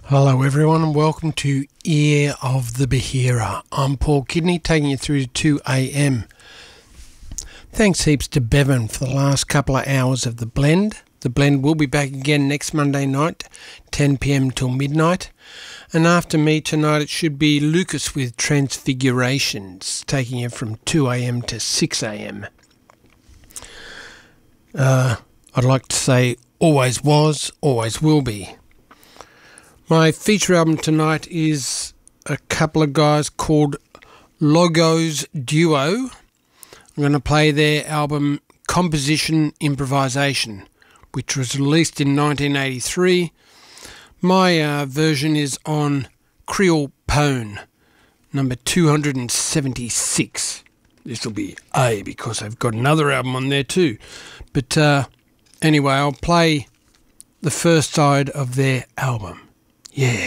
Hello everyone and welcome to Ear of the Bahira. I'm Paul Kidney taking you through to 2 a.m. Thanks heaps to Bevan for the last couple of hours of the blend. The blend will be back again next Monday night, 10 p.m. till midnight. And after me tonight it should be Lucas with Transfigurations, taking you from 2 a.m. to 6 a.m. I'd like to say always was, always will be. My feature album tonight is a couple of guys called Logos Duo. I'm going to play their album Composition Improvisation, which was released in 1983. My version is on Creole Pone, number 276. This will be A because I've got another album on there too. But anyway, I'll play the first side of their album. Yeah.